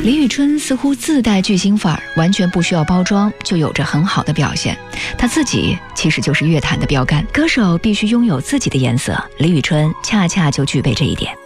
李宇春似乎自带巨星范儿，完全不需要包装就有着很好的表现。她自己其实就是乐坛的标杆，歌手必须拥有自己的颜色，李宇春恰恰就具备这一点。